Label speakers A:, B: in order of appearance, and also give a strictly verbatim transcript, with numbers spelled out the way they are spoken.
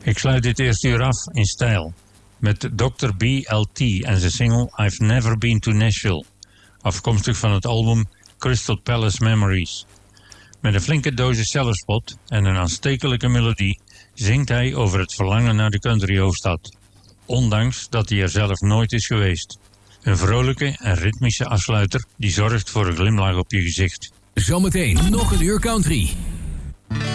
A: Ik sluit dit eerste uur af in stijl met dokter B L T en zijn single I've Never Been to Nashville, afkomstig van het album Crystal Palace Memories. Met een flinke dosis cellospot en een aanstekelijke melodie zingt hij over het verlangen naar de countryhoofdstad, ondanks dat hij er zelf nooit is geweest. Een vrolijke en ritmische afsluiter die zorgt voor een glimlach op je gezicht.
B: Zometeen nog een uur country.